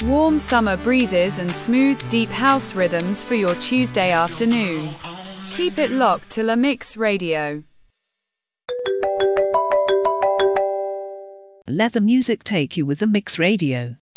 Warm summer breezes and smooth, deep house rhythms for your Tuesday afternoon. Keep it locked to La Mix Radio. Let the music take you with the Mix Radio.